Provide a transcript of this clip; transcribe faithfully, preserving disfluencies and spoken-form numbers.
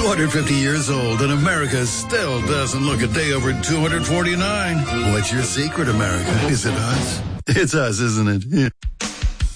two hundred fifty years old, and America still doesn't look a day over two hundred forty-nine. What's your secret, America? Is it us? It's us, isn't it?